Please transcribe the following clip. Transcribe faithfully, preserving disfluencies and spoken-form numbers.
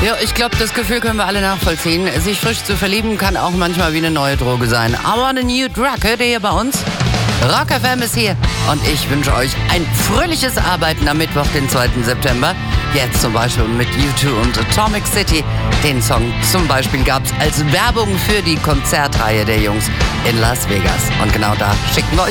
Ja, ich glaube, das Gefühl können wir alle nachvollziehen. Sich frisch zu verlieben kann auch manchmal wie eine neue Droge sein. I want a new drug, hört ihr hier bei uns? Rock F M ist hier und ich wünsche euch ein fröhliches Arbeiten am Mittwoch, den zweiten September. Jetzt zum Beispiel mit U zwei und Atomic City. Den Song zum Beispiel gab es als Werbung für die Konzertreihe der Jungs in Las Vegas. Und genau da schicken wir euch